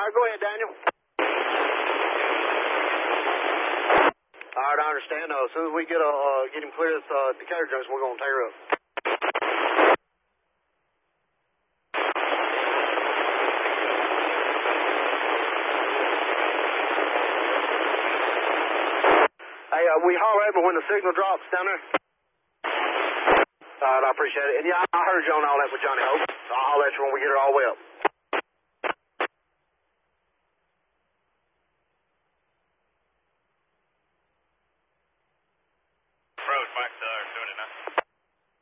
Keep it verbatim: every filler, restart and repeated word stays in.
right, go ahead, Daniel. All right, I understand. Uh, as soon as we get, uh, uh, get him clear at uh, Decatur Junction, we're going to take her up. Hey, uh, we holler at me when the signal drops down there. All right, I appreciate it. And yeah, I heard you on all that with Johnny Hope. So I'll holler at you when we get her all the way up.